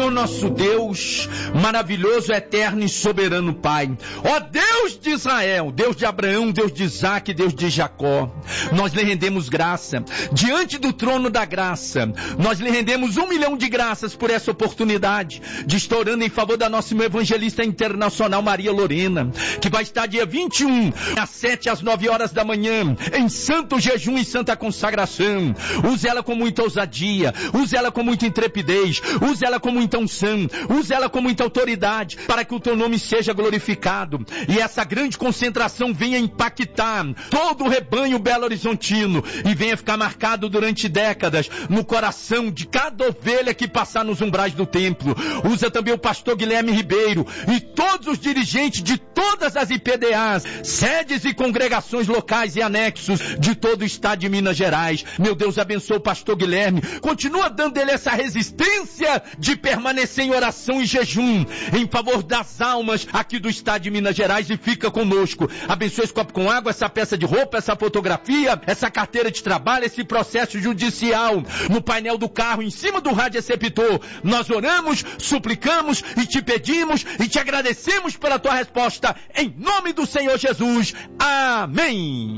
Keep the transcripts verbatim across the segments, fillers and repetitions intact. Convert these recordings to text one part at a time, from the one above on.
Senhor nosso Deus, maravilhoso, eterno e soberano Pai. Ó Deus de Israel, Deus de Abraão, Deus de Isaque, Deus de Jacó, nós lhe rendemos graça, diante do trono da graça, nós lhe rendemos um milhão de graças por essa oportunidade, de estar orando em favor da nossa evangelista internacional Maria Lorena, que vai estar dia vinte e um, às sete às nove horas da manhã, em santo jejum e santa consagração. Use ela com muita ousadia, use ela com muita intrepidez, use ela com muita unção, use ela com muita autoridade, para que o teu nome seja glorificado, e essa grande concentração venha impactar todo o rebanho Belo Horizontino, e venha ficar marcado durante décadas no coração de cada ovelha que passar nos umbrais do templo. Usa também o pastor Guilherme Ribeiro e todos os dirigentes de todas as I P D As, sedes e congregações locais e anexos de todo o estado de Minas Gerais. Meu Deus, abençoa o pastor Guilherme, continua dando ele essa resistência de permanecer em oração e jejum em favor das almas aqui do estado de Minas Gerais, e fica conosco. Abençoa esse copo com água, essa peça de roupa, essa fotografia, essa carteira de trabalho, esse processo judicial no painel do carro, em cima do rádio receptor. Nós oramos, suplicamos e te pedimos e te agradecemos pela tua resposta, em nome do Senhor Jesus. Amém.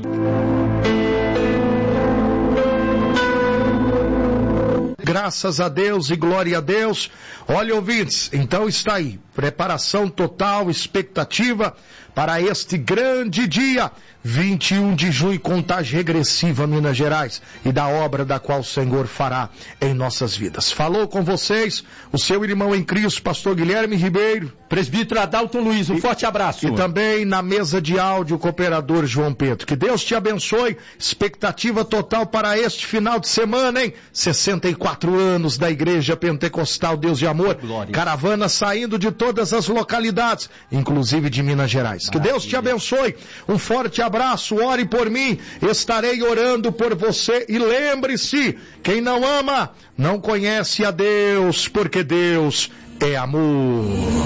Graças a Deus e glória a Deus. Olha, ouvintes, então está aí, preparação total, expectativa para este grande dia, vinte e um de junho, contagem regressiva, Minas Gerais, e da obra da qual o Senhor fará em nossas vidas. Falou com vocês o seu irmão em Cristo, pastor Guilherme Ribeiro, presbítero Adalto Luiz, um e, forte abraço. E também na mesa de áudio, o cooperador João Pedro. Que Deus te abençoe, expectativa total para este final de semana, hein? sessenta e quatro anos da Igreja Pentecostal Deus de Amor, glória. Caravana saindo de todas as localidades, inclusive de Minas Gerais. Que Deus te abençoe, um forte abraço, ore por mim, estarei orando por você, e lembre-se, quem não ama, não conhece a Deus, porque Deus é amor.